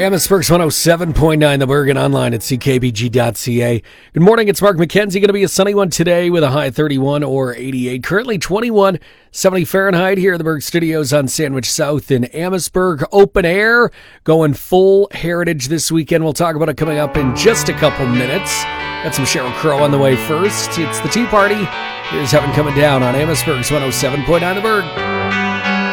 Amherstburg's 107.9 The Bergen, online at ckbg.ca. Good morning, it's Mark McKenzie. Going to be a sunny one today with a high 31 or 88. Currently 21, 70 Fahrenheit here at the Berg Studios on Sandwich South in Amherstburg. Open air, going full heritage this weekend. We'll talk about it coming up in just a couple minutes. Got some Sheryl Crow on the way first. It's the Tea Party. Here's Heaven Coming Down on Amherstburg's 107.9 The Berg.